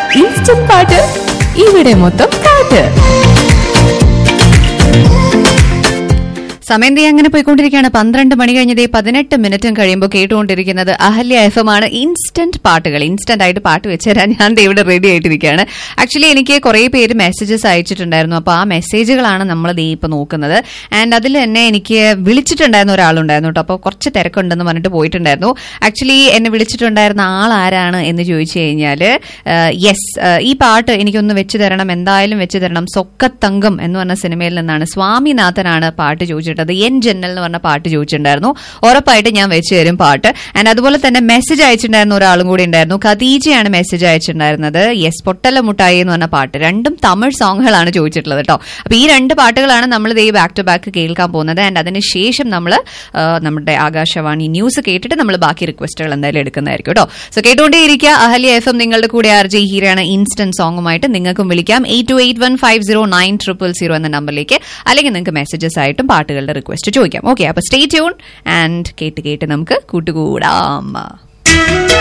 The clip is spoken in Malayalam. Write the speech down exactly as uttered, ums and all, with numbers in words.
ഇൻസ്റ്റന്റ് പാട്ട് ഇവിടെ മൊത്തം പാട്ട്. സമയം തീ അങ്ങനെ പോയിക്കൊണ്ടിരിക്കുകയാണ്. പന്ത്രണ്ട് മണി കഴിഞ്ഞതേ പതിനെട്ട് മിനിറ്റും കഴിയുമ്പോൾ കേട്ടുകൊണ്ടിരിക്കുന്നത് അഹല്യ എഫ് എം ആണ്. ഇൻസ്റ്റന്റ് പാട്ടുകൾ, ഇൻസ്റ്റന്റ് ആയിട്ട് പാട്ട് വെച്ചുതരാൻ ഞാൻ ദേ ഇവിടെ റെഡി ആയിട്ടിരിക്കുകയാണ്. ആക്ച്വലി എനിക്ക് കുറെ പേര് മെസ്സേജസ് അയച്ചിട്ടുണ്ടായിരുന്നു. അപ്പോൾ ആ മെസ്സേജുകളാണ് നമ്മൾ ദേ ഇപ്പൊ നോക്കുന്നത്. ആൻഡ് അതിൽ തന്നെ എനിക്ക് വിളിച്ചിട്ടുണ്ടായിരുന്ന ഒരാളുണ്ടായിരുന്നു കേട്ടോ. അപ്പോൾ കുറച്ച് തിരക്കുണ്ടെന്ന് പറഞ്ഞിട്ട് പോയിട്ടുണ്ടായിരുന്നു. ആക്ച്വലി എന്നെ വിളിച്ചിട്ടുണ്ടായിരുന്ന ആൾ ആരാണ് എന്ന് ചോദിച്ചു കഴിഞ്ഞാൽ, യെസ്, ഈ പാട്ട് എനിക്കൊന്ന് വെച്ചു തരണം, എന്തായാലും വെച്ചു തരണം. സൊക്കത്തങ്കം എന്ന് പറഞ്ഞ സിനിമയിൽ നിന്നാണ് സ്വാമിനാഥനാണ് പാട്ട് ചോദിച്ചിട്ട് എൻ ജന്നൽ എന്ന് പറഞ്ഞ പാട്ട് ചോദിച്ചിട്ടുണ്ടായിരുന്നു. ഉറപ്പായിട്ട് ഞാൻ വെച്ച് തരും പാട്ട്. ആൻഡ് അതുപോലെ തന്നെ മെസ്സേജ് അയച്ചിട്ടുണ്ടായിരുന്ന ഒരാളും കൂടി ഉണ്ടായിരുന്നു. ഖദീജയാണ് മെസ്സേജ് അയച്ചിട്ടുണ്ടായിരുന്നത്. യെസ്, പൊട്ടല മുട്ടായി എന്ന് പറഞ്ഞ പാട്ട്. രണ്ടും തമിഴ് സോങ്ങുകളാണ് ചോദിച്ചിട്ടുള്ളത് കേട്ടോ. അപ്പൊ ഈ രണ്ട് പാട്ടുകളാണ് നമ്മൾ ദേ ബാക്ക് ടു ബാക്ക് കേൾക്കാൻ പോകുന്നത്. ആൻഡ് അതിനുശേഷം നമ്മൾ നമ്മുടെ ആകാശവാണി ന്യൂസ് കേട്ടിട്ട് നമ്മൾ ബാക്കി റിക്വസ്റ്റുകൾ എന്തായാലും എടുക്കുന്നതായിരിക്കും കേട്ടോ. So കേട്ടുകൊണ്ടേയിരിക്കുക Ahalya F M. നിങ്ങളുടെ കൂടെ ആർ ജെ ഹീരയാണ്. ഇൻസ്റ്റന്റ് സോങ്ങുമായിട്ട് നിങ്ങൾക്കും വിളിക്കാം eight to eight one five zero nine triple zero എന്ന നമ്പറിലേക്ക്. അല്ലെങ്കിൽ നിങ്ങൾക്ക് മെസ്സേജസ് ആയിട്ടും പാട്ടുകളുടെ റിക്വസ്റ്റ് ചോദിക്കാം. ഓക്കെ, അപ്പൊ സ്റ്റേ ട്യൂൺ ആൻഡ് കേട്ട് കേട്ട് നമുക്ക് കൂട്ടുകൂടാം.